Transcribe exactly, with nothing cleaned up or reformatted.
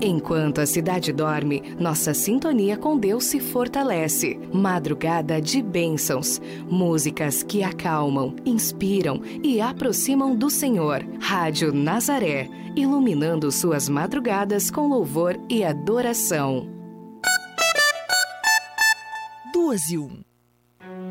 Enquanto a cidade dorme, nossa sintonia com Deus se fortalece. Madrugada de bênçãos. Músicas que acalmam, inspiram e aproximam do Senhor. Rádio Nazaré, iluminando suas madrugadas com louvor e adoração. Duas e um.